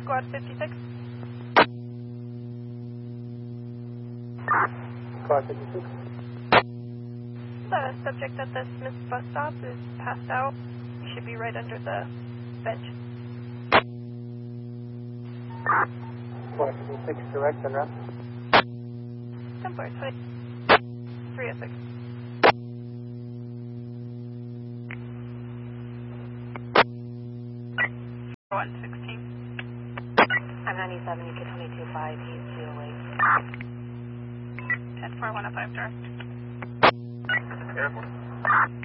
Squad 56. Squad 56. The subject at the Smith bus stop is passed out. You should be right under the bench. Squad 56, direct and rest. 10-4, 306. 116. I'm 97, you get 22.5, he's due away. 10-4, 105 direct. Airport.